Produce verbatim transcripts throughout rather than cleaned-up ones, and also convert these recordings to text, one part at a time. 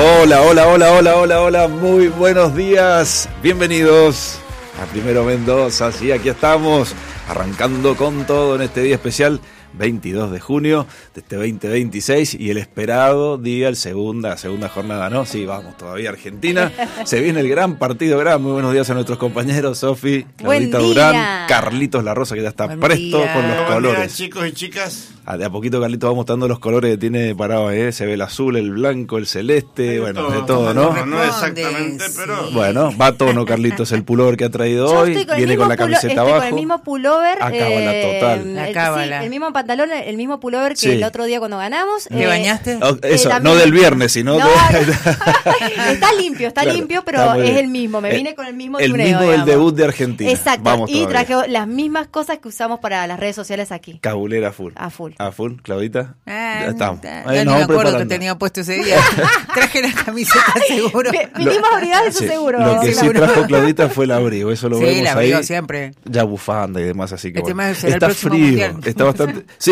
Hola, hola, hola, hola, hola, hola, muy buenos días, bienvenidos a Primero Mendoza, sí, aquí estamos, arrancando con todo en este día especial, veintidós de junio de este veinte veintiséis y el esperado día, el segunda, segunda jornada, ¿no? Sí, vamos todavía Argentina, se viene el gran partido, gran, muy buenos días a nuestros compañeros, Sofi, Claudita Durán, Carlitos La Rosa que ya está Buen presto día. Con los Buen colores. Día, chicos y chicas. Ah, de a poquito Carlitos va mostrando los colores que tiene parado, ¿eh? Se ve el azul, el blanco, el celeste, de bueno, todo, de todo, ¿no? No, no exactamente, sí. pero... Bueno, va a tono Carlitos el pullover que ha traído Yo hoy, con viene con la camiseta pulo, abajo. Estoy con el mismo pullover. Acábala eh, total. La el, cábala. sí, el mismo pantalón, el mismo pullover que sí. el otro día cuando ganamos. ¿Te eh, bañaste? Oh, eso, eh, no del viernes, sino... No, de... no. Está limpio, está claro, limpio, pero es el mismo. Me vine con el mismo El tuneo, mismo digamos. del debut de Argentina. Exacto, Vamos y todavía. traje las mismas cosas que usamos para las redes sociales aquí. Cabulera full. A full. A full, Claudita. Ah, ya estamos. Ya Ahí no nos me vamos acuerdo preparando. que tenía puesto ese día. Traje la camiseta seguro. Vinimos a brindar, eso sí, seguro. Lo que sí seguro. trajo Claudita fue el abrigo, eso lo sí, vemos el abrigo ahí. siempre. Ya bufanda y demás, así que este bueno. será Está el próximo frío, mundial. está bastante... Sí.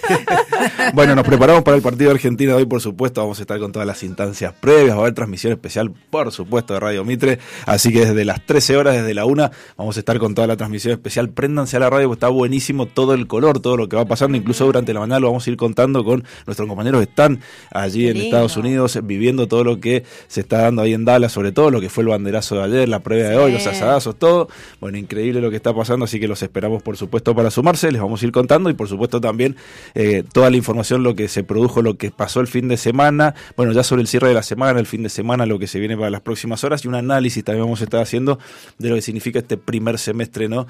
Bueno, nos preparamos para el partido de Argentina de hoy, por supuesto, vamos a estar con todas las instancias previas, va a haber transmisión especial, por supuesto, de Radio Mitre, así que desde las trece horas, desde la una, vamos a estar con toda la transmisión especial. Préndanse a la radio, porque está buenísimo todo el color, todo lo que va pasando, incluso durante la mañana lo vamos a ir contando con nuestros compañeros que están allí Qué en lindo. Estados Unidos, viviendo todo lo que se está dando ahí en Dallas, sobre todo lo que fue el banderazo de ayer, la previa de Sí. hoy, los asadazos, todo. Bueno, increíble lo que está pasando, así que los esperamos, por supuesto, para sumarse, les vamos a ir contando y, por supuesto, también eh, toda la información, lo que se produjo, lo que pasó el fin de semana, bueno, ya sobre el cierre de la semana, el fin de semana, lo que se viene para las próximas horas y un análisis también vamos a estar haciendo de lo que significa este primer semestre, ¿no?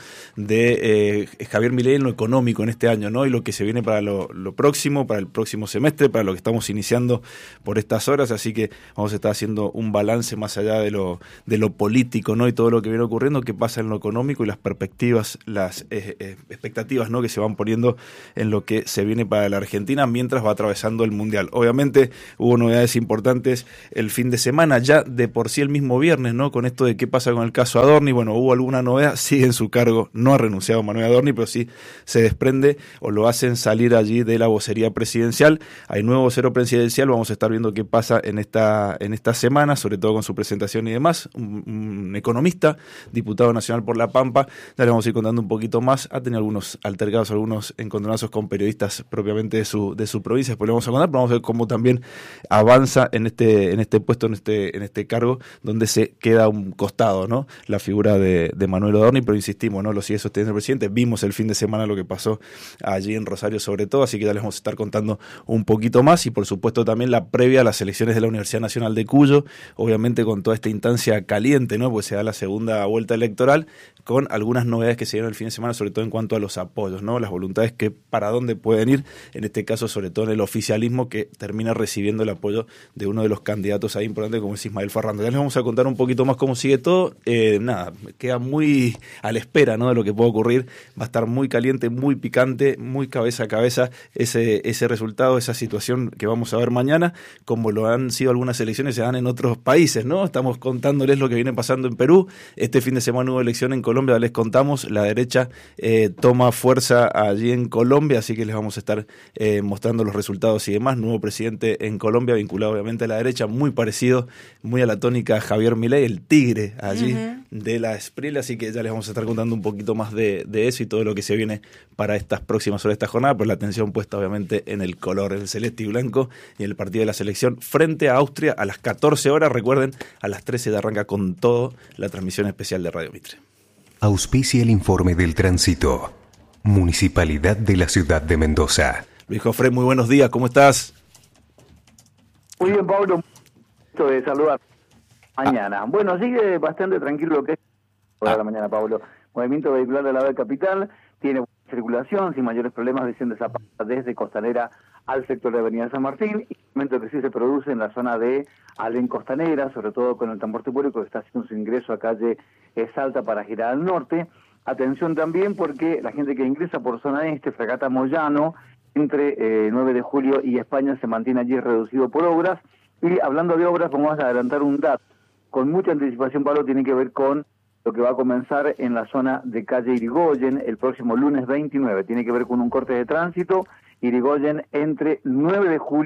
De eh, Javier Milei en lo económico en este año, ¿no? Y lo que se viene para lo, lo próximo, para el próximo semestre, para lo que estamos iniciando por estas horas, así que vamos a estar haciendo un balance más allá de lo, de lo político, ¿no? Y todo lo que viene ocurriendo, qué pasa en lo económico y las perspectivas, las eh, eh, expectativas, ¿no? Que se van poniendo en lo que se viene para la Argentina mientras va atravesando el Mundial. Obviamente hubo novedades importantes el fin de semana, ya de por sí el mismo viernes, ¿no? Con esto de qué pasa con el caso Adorni, bueno, hubo alguna novedad, sigue en su cargo, no ha renunciado Manuel Adorni, pero sí se desprende o lo hacen salir allí de la vocería presidencial. Hay nuevo vocero presidencial, vamos a estar viendo qué pasa en esta, en esta semana, sobre todo con su presentación y demás. Un, un economista, diputado nacional por La Pampa, ya le vamos a ir contando un poquito más, ha tenido algunos altercados, algunos encontronazos con periodistas propiamente de su, de su provincia, después le vamos a contar, pero vamos a ver cómo también avanza en este, en este puesto, en este, en este cargo, donde se queda a un costado, ¿no? La figura de, de Manuel Adorni, pero insistimos, ¿no? Lo sigue sosteniendo el presidente. Vimos el fin de semana lo que pasó allí en Rosario sobre todo, así que ya les vamos a estar contando un poquito más y por supuesto también la previa a las elecciones de la Universidad Nacional de Cuyo, obviamente con toda esta instancia caliente, ¿no? Pues se da la segunda vuelta electoral con algunas novedades que se dieron el fin de semana, sobre todo en cuanto a los apoyos, ¿no? Las voluntades que para dónde pueden ir, en este caso sobre todo en el oficialismo que termina recibiendo el apoyo de uno de los candidatos ahí importantes como es Ismael Ferrando. Ya les vamos a contar un poquito más cómo sigue todo, eh, nada, queda muy a la espera, ¿no? De lo que pueda ocurrir, va a estar muy caliente, muy picante, muy cabeza a cabeza ese, ese resultado, esa situación que vamos a ver mañana, como lo han sido algunas elecciones, se dan en otros países, ¿no? Estamos contándoles lo que viene pasando en Perú, este fin de semana hubo elección en Colombia, les contamos, la derecha eh, toma fuerza allí en Colombia, así que les vamos a estar eh, mostrando los resultados y demás, nuevo presidente en Colombia, vinculado obviamente a la derecha, muy parecido, muy a la tónica Javier Milei, el tigre allí uh-huh. de la Espril, así que ya les vamos a estar contando un poquito más de, de eso y todo lo que se viene para estas próximas horas de esta jornada, pero la atención puesta obviamente en el color, el celeste y blanco y el partido de la selección frente a Austria a las catorce horas, recuerden, a las trece de arranca con todo la transmisión especial de Radio Mitre. Auspicia el informe del tránsito. Municipalidad de la Ciudad de Mendoza. Luis Jofré, muy buenos días, ¿cómo estás? Muy bien, Pablo, gusto de saludar mañana. Ah. Bueno, sigue bastante tranquilo lo que es toda ah. la mañana, Pablo. Movimiento vehicular de la vía capital, tiene buena circulación, sin mayores problemas, desciende Zapata desde Costanera al sector de Avenida San Martín, y el momento que sí se produce en la zona de Alén Costanera, sobre todo con el transporte público que está haciendo su ingreso a calle Salta para girar al norte. Atención también porque la gente que ingresa por zona este, Fragata Moyano, entre eh, nueve de julio y España, se mantiene allí reducido por obras. Y hablando de obras, vamos a adelantar un dato. Con mucha anticipación, Pablo, tiene que ver con lo que va a comenzar en la zona de calle Irigoyen el próximo lunes veintinueve. Tiene que ver con un corte de tránsito, Irigoyen entre nueve de julio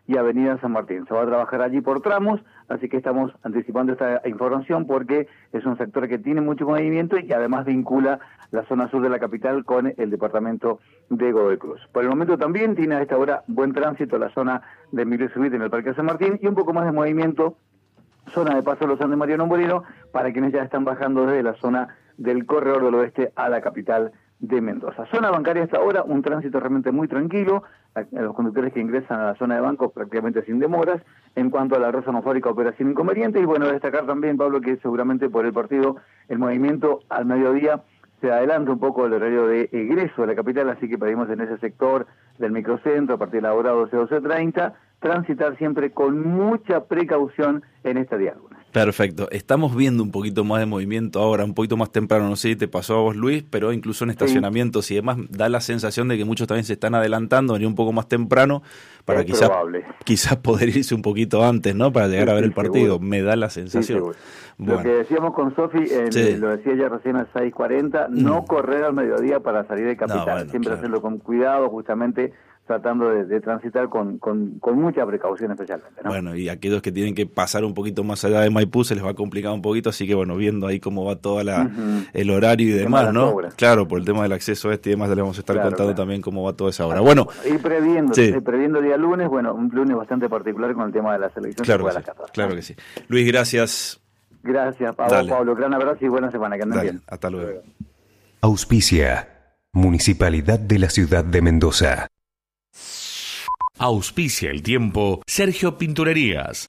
y Avenida San Martín. Se va a trabajar allí por tramos, así que estamos anticipando esta información porque es un sector que tiene mucho movimiento y que además vincula la zona sur de la capital con el departamento de Godoy Cruz. Por el momento también tiene a esta hora buen tránsito la zona de Emilio Zubit en el Parque San Martín y un poco más de movimiento, zona de Paso de los Andes Mariano Moreno, para quienes ya están bajando desde la zona del Corredor del Oeste a la capital de Mendoza. Zona bancaria hasta ahora, un tránsito realmente muy tranquilo, a los conductores que ingresan a la zona de bancos prácticamente sin demoras. En cuanto a la red sonofórica opera sin inconvenientes, y bueno, destacar también, Pablo, que seguramente por el partido, el movimiento al mediodía se adelanta un poco el horario de egreso de la capital, así que pedimos en ese sector del microcentro, a partir de la hora doce, doce treinta, transitar siempre con mucha precaución en esta diagonal. Perfecto. Estamos viendo un poquito más de movimiento ahora, un poquito más temprano, no sé si te pasó a vos, Luis, pero incluso en estacionamientos sí. y demás da la sensación de que muchos también se están adelantando, venir un poco más temprano para es quizás probable. quizás poder irse un poquito antes, ¿no? Para llegar sí, a ver sí, el partido. seguro. Me da la sensación. Sí, bueno. Lo que decíamos con Sofi, sí. lo decía ella recién a seis cuarenta, mm. no correr al mediodía para salir de capital, no, bueno, siempre claro. hacerlo con cuidado, justamente tratando de, de transitar con, con, con mucha precaución especialmente, ¿no? Bueno, y aquellos que tienen que pasar un poquito más allá de Maipú se les va a complicar un poquito, así que bueno, viendo ahí cómo va todo uh-huh. el horario y el demás, ¿no? Obras. Claro, por el tema del acceso este y demás, le vamos a estar claro, contando claro. también cómo va toda esa hora. Bueno, y previendo, sí. previendo el día lunes, bueno, un lunes bastante particular con el tema de la selección. Claro, que, que sí, catorce, claro ¿no? que sí. Luis, gracias. Gracias, Pablo, Dale. Pablo, gran abrazo y buena semana, que anden Dale. bien. Hasta luego. Auspicia, Municipalidad de la Ciudad de Mendoza. Auspicia el tiempo Sergio Pinturerías.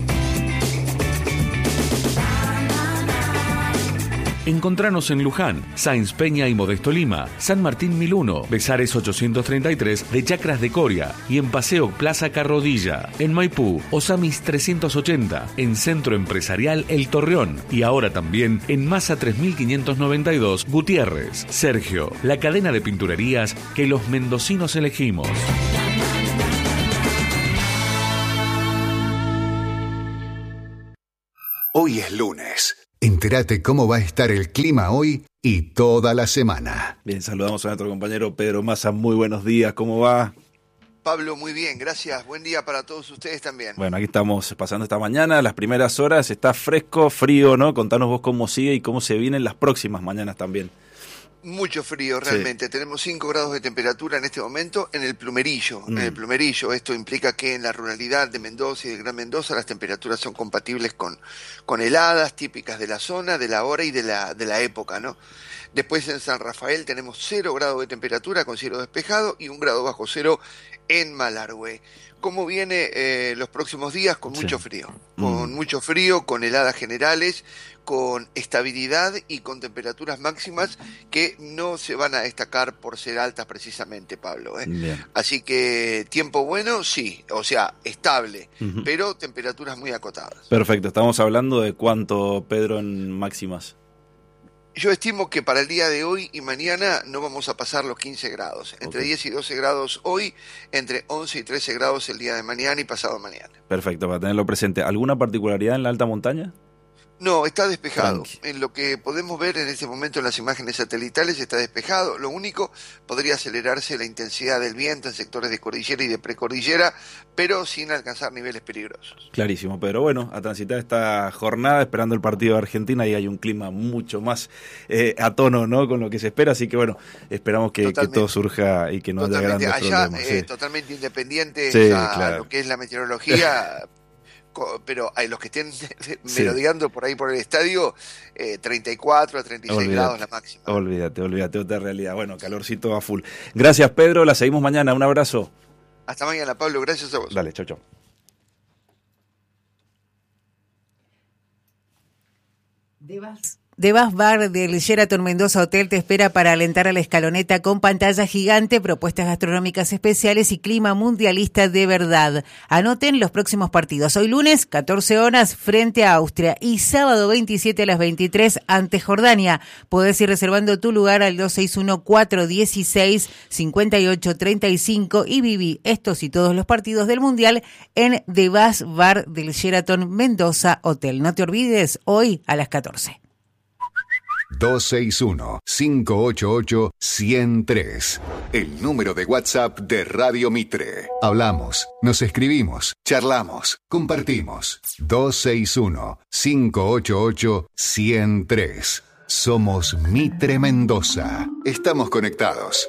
Encontranos en Luján, Sáenz Peña y Modesto Lima, San Martín mil uno, Besares ochocientos treinta y tres de Chacras de Coria y en Paseo Plaza Carrodilla. En Maipú, Osamis trescientos ochenta, en Centro Empresarial El Torreón y ahora también en Masa tres mil quinientos noventa y dos Gutiérrez. Sergio, la cadena de pinturerías que los mendocinos elegimos. Hoy es lunes. Entérate cómo va a estar el clima hoy y toda la semana. Bien, saludamos a nuestro compañero Pedro Massa. Muy buenos días, ¿cómo va? Pablo, muy bien, gracias. Buen día para todos ustedes también. Bueno, aquí estamos pasando esta mañana, las primeras horas. Está fresco, frío, ¿no? Contanos vos cómo sigue y cómo se vienen las próximas mañanas también. Mucho frío realmente, sí. Tenemos cinco grados de temperatura en este momento en el Plumerillo, mm. en el Plumerillo. Esto implica que en la ruralidad de Mendoza y de Gran Mendoza las temperaturas son compatibles con, con heladas típicas de la zona, de la hora y de la, de la época, ¿no? Después en San Rafael tenemos cero grados de temperatura con cielo despejado y un grado bajo cero en Malargüe. ¿Cómo viene eh, los próximos días? Con mucho sí. frío, con mm. mucho frío, con heladas generales, con estabilidad y con temperaturas máximas que no se van a destacar por ser altas precisamente, Pablo, ¿eh? Así que tiempo bueno, sí, o sea, estable, uh-huh. pero temperaturas muy acotadas. Perfecto, estamos hablando de cuánto, Pedro, en máximas. Yo estimo que para el día de hoy y mañana no vamos a pasar los quince grados. Entre okay. diez y doce grados hoy, entre once y trece grados el día de mañana y pasado mañana. Perfecto, para tenerlo presente. ¿Alguna particularidad en la alta montaña? No, está despejado. Tranqui. En lo que podemos ver en este momento en las imágenes satelitales está despejado. Lo único, podría acelerarse la intensidad del viento en sectores de cordillera y de precordillera, pero sin alcanzar niveles peligrosos. Clarísimo, Pedro. Bueno, a transitar esta jornada esperando el partido de Argentina y hay un clima mucho más eh, a tono, ¿no? Con lo que se espera, así que bueno, esperamos que, que todo surja y que no haya grandes allá, problemas. Eh, sí. Totalmente independiente sí, a claro. lo que es la meteorología. Pero hay los que estén sí. merodeando por ahí por el estadio, eh, treinta y cuatro a treinta y seis olvídate, grados la máxima. Olvídate, olvídate, otra realidad. Bueno, calorcito a full. Gracias, Pedro, la seguimos mañana. Un abrazo. Hasta mañana, Pablo, gracias a vos. Dale, chau, chau. Devas. Devas Bar del Sheraton Mendoza Hotel te espera para alentar a la escaloneta con pantalla gigante, propuestas gastronómicas especiales y clima mundialista de verdad. Anoten los próximos partidos. Hoy lunes, catorce horas, frente a Austria y sábado veintisiete a las veintitrés ante Jordania. Podés ir reservando tu lugar al dos seis uno, cuatro uno seis, cinco ocho tres cinco y viví estos y todos los partidos del Mundial en Devas Bar del Sheraton Mendoza Hotel. No te olvides, hoy a las catorce. dos seis uno, cinco ocho ocho, uno cero tres. El número de WhatsApp de Radio Mitre. Hablamos, nos escribimos, charlamos, compartimos. dos seis uno, cinco ocho ocho, uno cero tres. Somos Mitre Mendoza. Estamos conectados.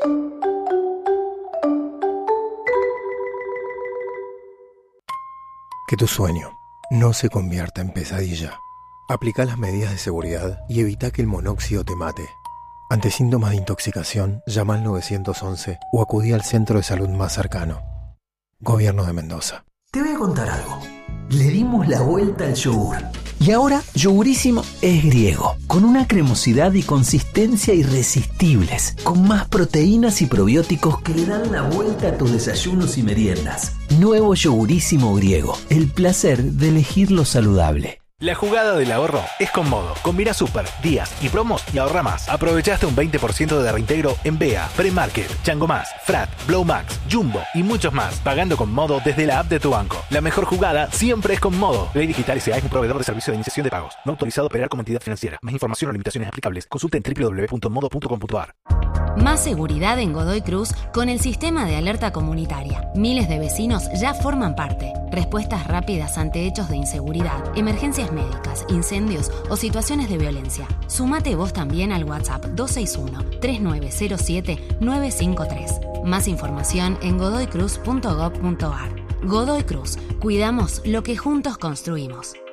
Que tu sueño no se convierta en pesadilla. Aplica las medidas de seguridad y evita que el monóxido te mate. Ante síntomas de intoxicación, llama al nueve once o acudí al centro de salud más cercano. Gobierno de Mendoza. Te voy a contar algo. Le dimos la vuelta al yogur. Y ahora, Yogurísimo es griego, con una cremosidad y consistencia irresistibles, con más proteínas y probióticos que le dan la vuelta a tus desayunos y meriendas. Nuevo Yogurísimo griego, el placer de elegir lo saludable. La jugada del ahorro es con Modo. Combina super, días y promos y ahorra más. Aprovechaste un veinte por ciento de reintegro en B E A, Premarket, Chango Más, Frat, Blow Max, Jumbo y muchos más. Pagando con Modo desde la app de tu banco. La mejor jugada siempre es con Modo. Ley Digital S A es un proveedor de servicio de iniciación de pagos. No autorizado a operar como entidad financiera. Más información o limitaciones aplicables. Consulta en doble u doble u doble u punto modo punto com punto a r. Más seguridad en Godoy Cruz con el sistema de alerta comunitaria. Miles de vecinos ya forman parte. Respuestas rápidas ante hechos de inseguridad, emergencias médicas, incendios o situaciones de violencia. Sumate vos también al WhatsApp dos seis uno, tres nueve cero siete, nueve cinco tres. Más información en godoy cruz punto gob punto a r. Godoy Cruz. Cuidamos lo que juntos construimos.